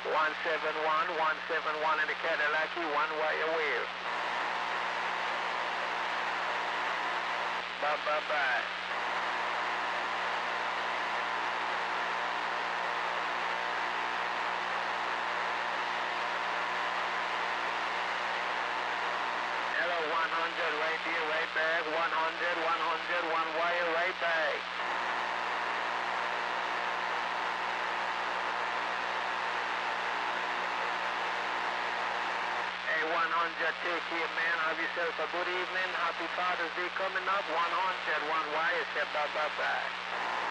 171 in the Cadillac, one wire wave. Bye. Hello, 100 right here, right back. 100, one wire right back. Hey, 100, take care, man. Have yourself a good evening. Happy Father's Day coming up. 100, one wire, say bye.